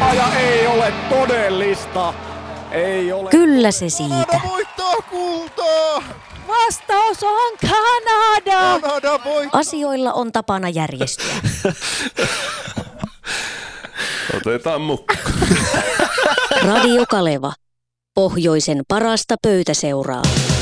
unelma ja ei ole todellista. Ei ole. Kyllä se siitä. Kanada voittaa kultaa! Vastaus on Kanada. Kanada voittaa! Asioilla on tapana järjestyä. Otetaan mukaan. Radio Kaleva. Pohjoisen parasta pöytäseuraa.